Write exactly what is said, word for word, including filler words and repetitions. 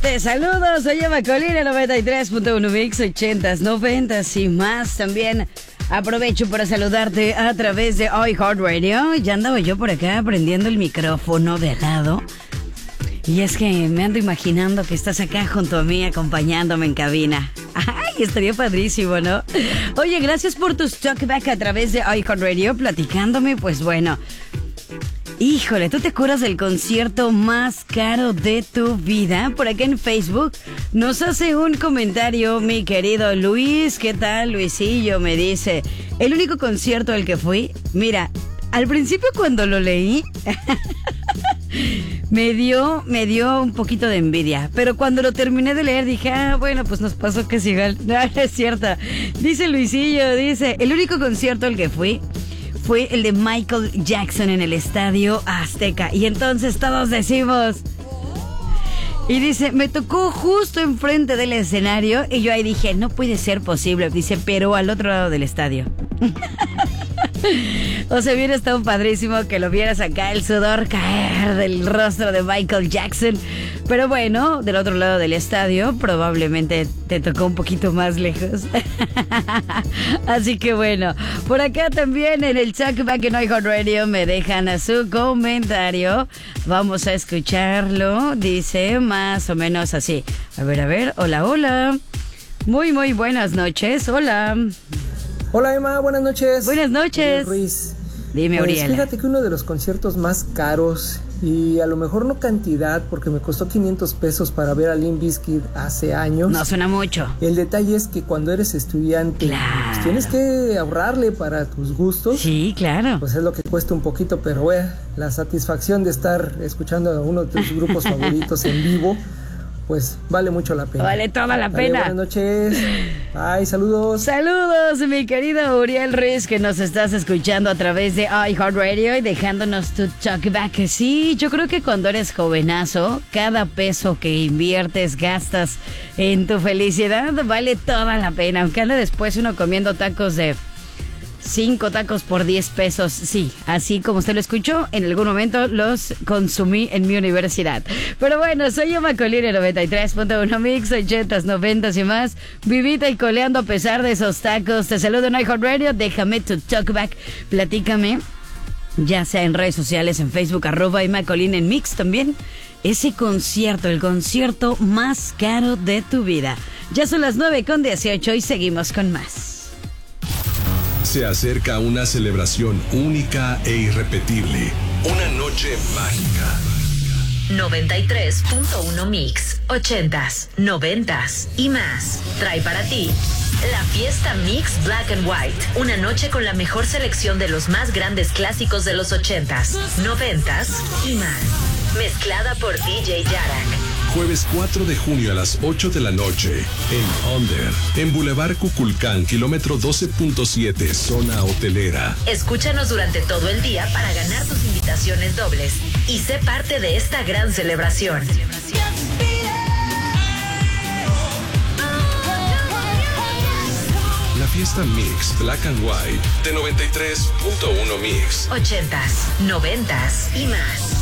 Te saludo, soy Emma Colina, noventa y tres punto uno Mix, ochentas, noventas y más. También aprovecho para saludarte a través de iHeartRadio. Ya andaba yo por acá prendiendo el micrófono de lado. Y es que me ando imaginando que estás acá junto a mí acompañándome en cabina. Ay, estaría padrísimo, ¿no? Oye, gracias por tus talkback a través de iHeartRadio platicándome. Pues bueno, híjole, ¿tú te acuerdas del concierto más caro de tu vida? Por acá en Facebook nos hace un comentario mi querido Luis. ¿Qué tal, Luisillo? Me dice, el único concierto al que fui, mira, al principio cuando lo leí me dio, me dio un poquito de envidia, pero cuando lo terminé de leer dije, ah, bueno, pues nos pasó que es igual. No, no es cierto. Dice Luisillo, dice, el único concierto al que fui fue el de Michael Jackson en el Estadio Azteca. Y entonces todos decimos... Y dice, me tocó justo enfrente del escenario. Y yo ahí dije, no puede ser posible. Dice, pero al otro lado del estadio. O sea, hubiera estado padrísimo que lo vieras acá, el sudor caer del rostro de Michael Jackson. Pero bueno, del otro lado del estadio probablemente te tocó un poquito más lejos. Así que bueno, por acá también en el Talkback en iHeartRadio me dejan a su comentario. Vamos a escucharlo. Dice más o menos así. A ver, a ver. Hola, hola. Muy, muy buenas noches. Hola. Hola Emma, buenas noches. Buenas noches. Uriel Ruiz. Dime, pues, Uriel. Fíjate que uno de los conciertos más caros, y a lo mejor no cantidad, porque me costó quinientos pesos para ver a Limp Bizkit hace años. No suena mucho. El detalle es que cuando eres estudiante, claro, pues tienes que ahorrarle para tus gustos. Sí, claro. Pues es lo que cuesta un poquito, pero bueno, la satisfacción de estar escuchando a uno de tus grupos favoritos en vivo, pues vale mucho la pena. Vale toda la vale, pena. Buenas noches. Bye, saludos. Saludos, mi querido Uriel Ruiz, que nos estás escuchando a través de iHeartRadio y dejándonos tu talkback. Sí, yo creo que cuando eres jovenazo, cada peso que inviertes, gastas en tu felicidad, vale toda la pena. Aunque ande después uno comiendo tacos de cinco tacos por diez pesos. Sí, así como usted lo escuchó, en algún momento los consumí en mi universidad. Pero bueno, soy Emma Colina, noventa y tres punto uno Mix, ochentas, noventas y más. Vivita y coleando a pesar de esos tacos. Te saludo en iHeartRadio. Déjame tu talkback. Platícame, ya sea en redes sociales, en Facebook, arroba Emma Colina, en Mix también. Ese concierto, el concierto más caro de tu vida. Ya son las nueve con dieciocho y seguimos con más. Se acerca una celebración única e irrepetible. Una noche mágica. noventa y tres punto uno Mix, ochentas, noventas y más. Trae para ti la fiesta Mix Black and White. Una noche con la mejor selección de los más grandes clásicos de los ochentas, noventas y más. Mezclada por D J Yarak. Jueves cuatro de junio a las ocho de la noche en Under, en Boulevard Cuculcán, kilómetro doce punto siete, zona hotelera. Escúchanos durante todo el día para ganar tus invitaciones dobles y sé parte de esta gran celebración. La fiesta Mix Black and White de noventa y tres punto uno Mix. Ochentas, noventas y más.